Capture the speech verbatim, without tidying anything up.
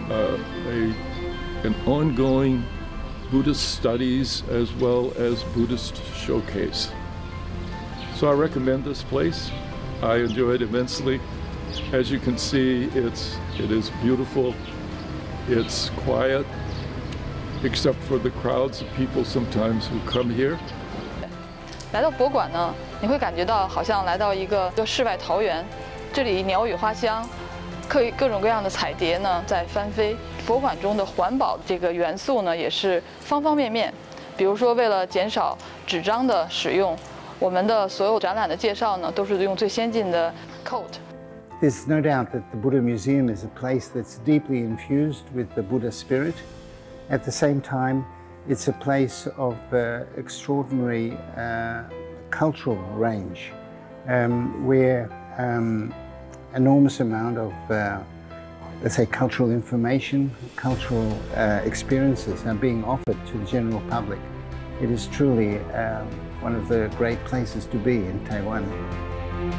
uh, a, an ongoing Buddhist studies as well as Buddhist showcase. So I recommend this place. I enjoy it immensely. As you can see, it's, it is beautiful. It's quiet, except for the crowds of people sometimes who come here. 来到佛馆呢，你会感觉到好像来到一个一个世外桃源，这里鸟语花香，各各种各样的彩蝶呢在翻飞。佛馆中的环保这个元素呢，也是方方面面。比如说，为了减少纸张的使用，我们的所有展览的介绍呢，都是用最先进的 coat。 There's no doubt that the Buddha Museum is a place that's deeply infused with the Buddha spirit. At the same time, it's a place of uh, extraordinary uh, cultural range, um, where um, enormous amount of, uh, let's say, cultural information, cultural uh, experiences are being offered to the general public. It is truly um, one of the great places to be in Taiwan.